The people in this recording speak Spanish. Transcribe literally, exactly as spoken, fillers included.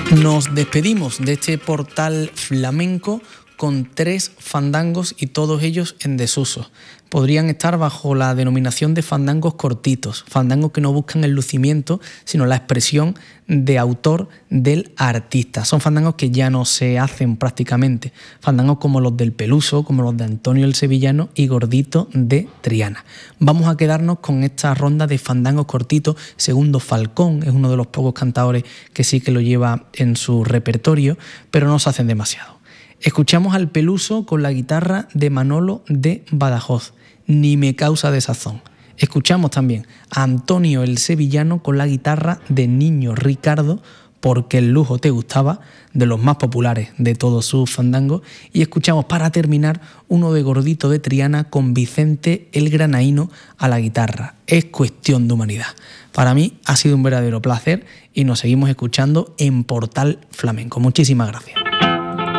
Nos despedimos de este portal flamenco con tres fandangos y todos ellos en desuso. Podrían estar bajo la denominación de fandangos cortitos, fandangos que no buscan el lucimiento, sino la expresión de autor del artista. Son fandangos que ya no se hacen prácticamente, fandangos como los del Peluso, como los de Antonio el Sevillano y Gordito de Triana. Vamos a quedarnos con esta ronda de fandangos cortitos. Segundo Falcón es uno de los pocos cantadores que sí que lo lleva en su repertorio, pero no se hacen demasiado. Escuchamos al Peluso con la guitarra de Manolo de Badajoz, Ni me causa desazón. Escuchamos también a Antonio el Sevillano con la guitarra de Niño Ricardo, Porque el lujo te gustaba, de los más populares de todos sus fandangos. Y escuchamos para terminar uno de Gordito de Triana con Vicente el Granaíno a la guitarra. Es cuestión de humanidad. Para mí ha sido un verdadero placer y nos seguimos escuchando en Portal Flamenco. Muchísimas gracias.